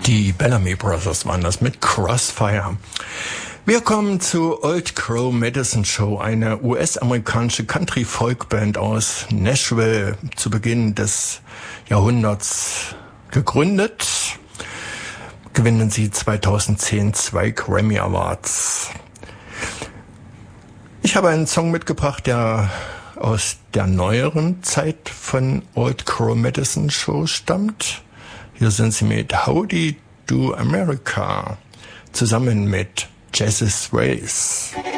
Die Bellamy Brothers waren das mit Crossfire. Wir kommen zu Old Crow Medicine Show, eine US-amerikanische Country-Folk-Band aus Nashville, zu Beginn des Jahrhunderts gegründet. Gewinnen sie 2010 2 Grammy Awards. Ich habe einen Song mitgebracht, der aus der neueren Zeit von Old Crow Medicine Show stammt. Hier sind sie mit Howdy Do America zusammen mit Jazz Race.